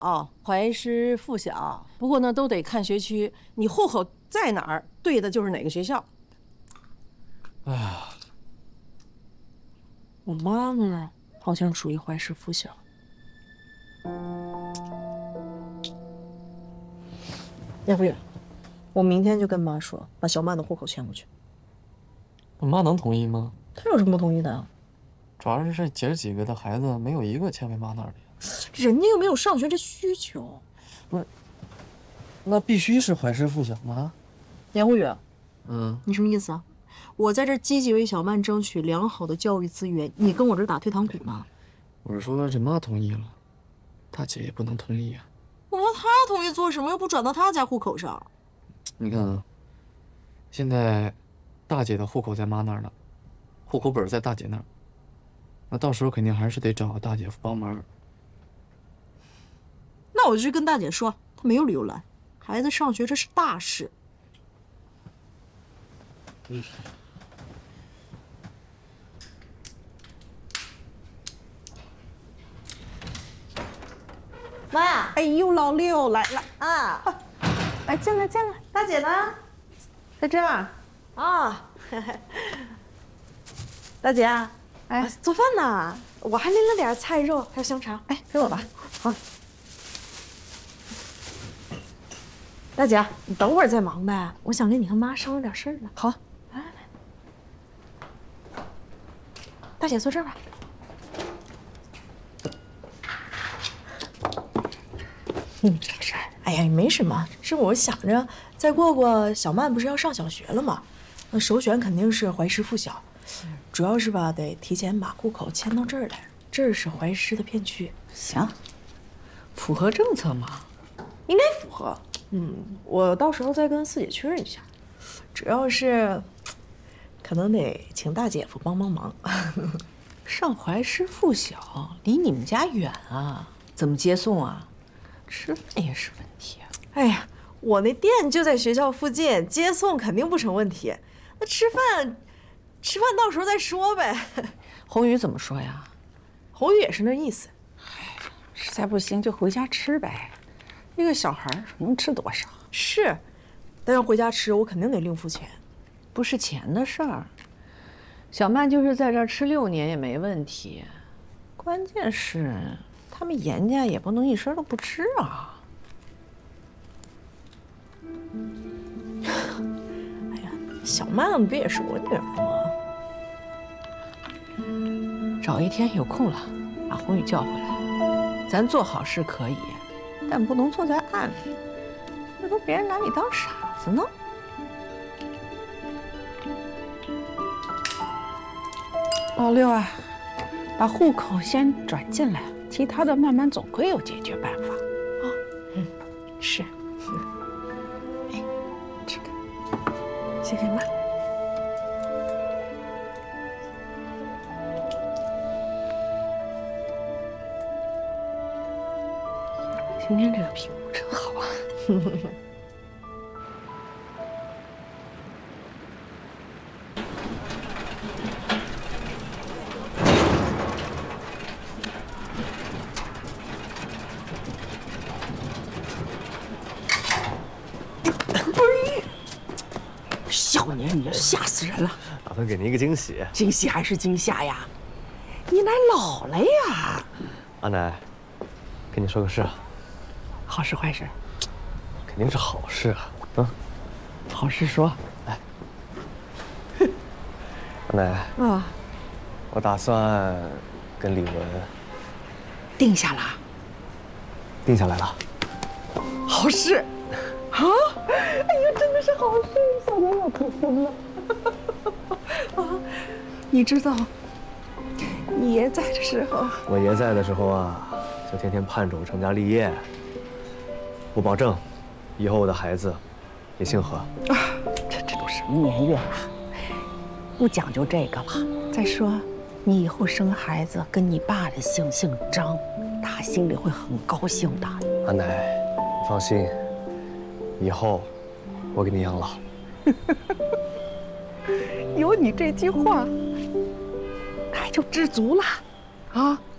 怀师附小，不过呢都得看学区，你户口在哪儿，对的就是哪个学校。 哎呀， 我妈呢，好像属于怀师附小。要不然，我明天就跟妈说，把小曼的户口迁过去。 我妈能同意吗？ 她有什么不同意的啊？ 主要是这姐儿几个的孩子没有一个迁回妈那里。 人家又没有上学这需求。 那必须是怀师附小吗？ 严忽宇，你什么意思啊？我在这积极为小曼争取良好的教育资源，你跟我这打退堂鼓呢？ 我是说这妈同意了，大姐也不能同意啊。 我说她同意做什么？又不转到她家户口上。 你看啊，现在大姐的户口在妈那儿呢，户口本在大姐那儿，那到时候肯定还是得找大姐夫帮忙。 那我就去跟大姐说，她没有理由拦。孩子上学这是大事。 妈， 哎呦，老六来了啊， 来进来进来， 大姐呢？ 在这儿。 啊，大姐，哎，做饭呢，我还拎了点菜肉还有香肠，哎，给我吧。好。大姐，你等会儿再忙呗，我想跟你和妈商量点事儿呢。 好， 来来来，大姐坐这儿吧。 啥事儿？哎呀，没什么，是我想着再过过小曼不是要上小学了吗？那首选肯定是怀师附小，主要是吧，得提前把户口迁到这儿来，这儿是怀师的片区。 行，符合政策吗？ 应该符合。我到时候再跟四姐确认一下。主要是，可能得请大姐夫帮忙。 上怀师附小离你们家远啊，怎么接送啊？吃饭也是问题啊。 哎呀，我那店就在学校附近，接送肯定不成问题。那吃饭到时候再说呗。 红宇怎么说呀？ 红宇也是那意思。 实在不行就回家吃呗，一个小孩能吃多少？ 是，但要回家吃，我肯定得另付钱。 不是钱的事儿，小曼就是在这儿吃6年也没问题。关键是他们严家也不能一声都不吃啊。 哎呀，小曼不也是我女儿吗？ 找一天有空了，把红宇叫回来，咱做好事可以，但不能做在暗里，那都别人拿你当傻子呢。老六啊，把户口先转进来，其他的慢慢总归有解决办法。 是。哎，这个，谢谢妈。 今天这个屏幕真好啊！小年鱼，吓死人了！ 打算给您一个惊喜。 惊喜还是惊吓呀？你奶老了呀！ 阿奶，跟你说个事啊。 好事坏事？ 肯定是好事啊！ 好事说。 来，阿奶啊， 我打算跟李文定下了。 定下来了。 好事啊！哎呀，真的是好事！小年我可疯了啊！你知道，你爷在的时候， 我爷在的时候啊，就天天盼着我成家立业。我保证，以后我的孩子也姓何。 这都什么年月啊，不讲究这个了。再说，你以后生孩子跟你爸的姓张，他心里会很高兴的。 阿奶，你放心，以后我给你养老。 有你这句话，那就知足了，啊！